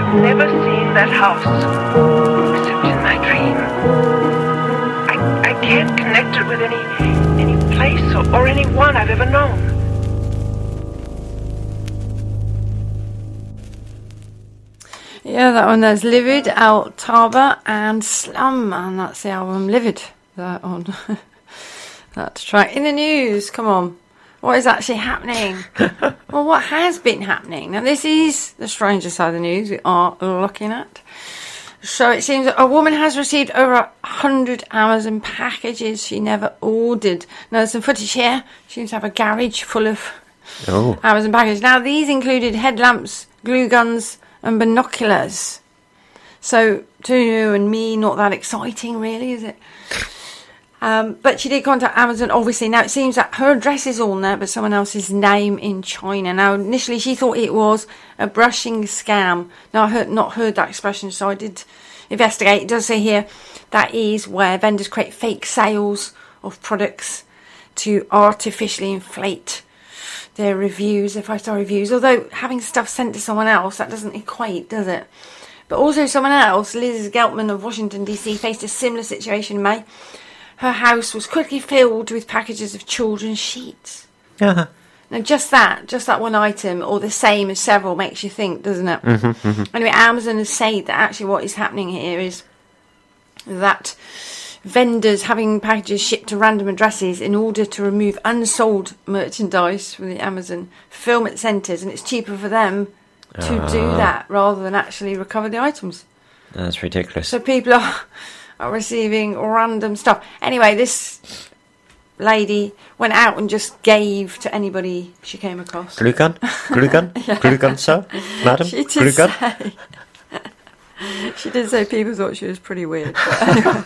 never seen that house, except in my dream. I can't connect it with any place or anyone I've ever known. Yeah, that one there's Livid, Altaba and Slum, and that's the album Livid. That on that track. In the news, come on. What is actually happening? Well, what has been happening? Now, this is the stranger side of the news we are looking at. So it seems that a woman has received over 100 Amazon packages she never ordered. Now, there's some footage here. She seems to have a garage full of Amazon packages. Now, these included headlamps, glue guns, and binoculars. So, to you and me, not that exciting, really, is it? But she did contact Amazon, obviously. Now, it seems that her address is on there, but someone else's name in China. Now, initially, she thought it was a brushing scam. Now, I had not heard that expression, so I did investigate. It does say here that is where vendors create fake sales of products to artificially inflate their reviews, their 5-star reviews. Although, having stuff sent to someone else, that doesn't equate, does it? But also, someone else, Liz Geltman of Washington, D.C., faced a similar situation in May. Her house was quickly filled with packages of children's sheets. Uh-huh. Now, just that one item, or the same as several, makes you think, doesn't it? Anyway, Amazon has said that actually what is happening here is that vendors having packages shipped to random addresses in order to remove unsold merchandise from the Amazon fulfillment centres, and it's cheaper for them to do that rather than actually recover the items. That's ridiculous. So people are receiving random stuff. Anyway, this lady went out and just gave to anybody she came across. Glue gun? Glue gun? Glue gun, sir? Madam? She Glue gun? she did say people thought she was pretty weird. But anyway.